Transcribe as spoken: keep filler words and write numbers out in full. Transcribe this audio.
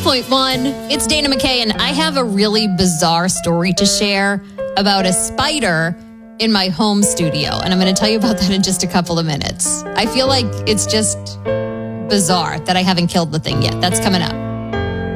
point one. It's Dana McKay, and I have a really bizarre story to share about a spider in my home studio. And I'm going to tell you about that in just a couple of minutes. I feel like it's just bizarre that I haven't killed the thing yet. That's coming up.